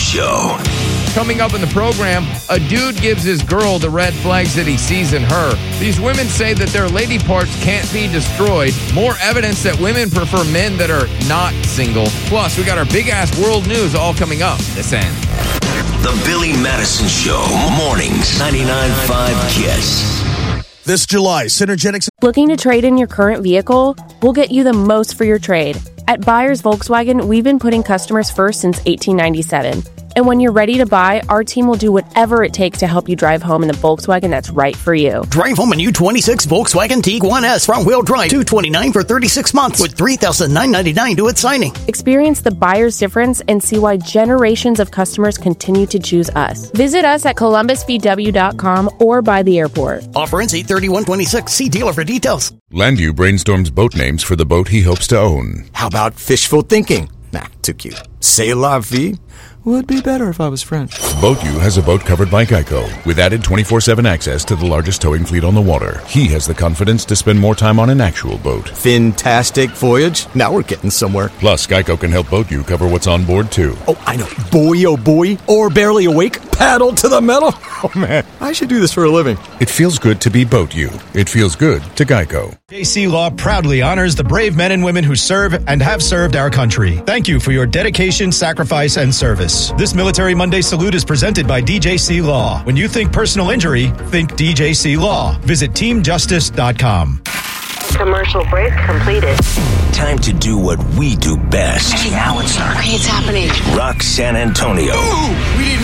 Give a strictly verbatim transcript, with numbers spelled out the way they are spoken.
Show. Coming up in the program, a dude gives his girl the red flags that he sees in her. These women say that their lady parts can't be destroyed. More evidence that women prefer men that are not single. Plus, we got our big-ass world news all coming up this end. The Billy Madison Show. Mornings. ninety-nine point five KISS. This July, Synergetics. Looking to trade in your current vehicle? We'll get you the most for your trade. At Buyers Volkswagen, we've been putting customers first since eighteen ninety-seven. And when you're ready to buy, our team will do whatever it takes to help you drive home in the Volkswagen that's right for you. Drive home a new twenty-six Volkswagen Tiguan S front-wheel drive, two hundred twenty-nine dollars for thirty-six months with three thousand nine hundred ninety-nine dollars due at signing. Experience the buyer's difference and see why generations of customers continue to choose us. Visit us at columbus v w dot com or by the airport. Offer ends eight thirty-one twenty-six. See dealer for details. Landu brainstorms boat names for the boat he hopes to own. How about fishful thinking? Nah, too cute. C'est la vie? Would be better if I was French. BoatU has a boat covered by Geico with added twenty-four seven access to the largest towing fleet on the water. He has the confidence to spend more time on an actual boat. Fantastic voyage. Now we're getting somewhere. Plus, Geico can help BoatU cover what's on board, too. Oh, I know. Boy, oh boy. Or barely awake. Paddle to the metal. Oh, man. I should do this for a living. It feels good to be BoatU. It feels good to Geico. J C Law proudly honors the brave men and women who serve and have served our country. Thank you for your dedication, sacrifice, and service. This Military Monday salute is presented by D J C Law. When you think personal injury, think D J C Law. Visit team justice dot com. Commercial break completed. Time to do what we do best. Hey, Howard, sorry. It's happening. Rock San Antonio. Ooh, we need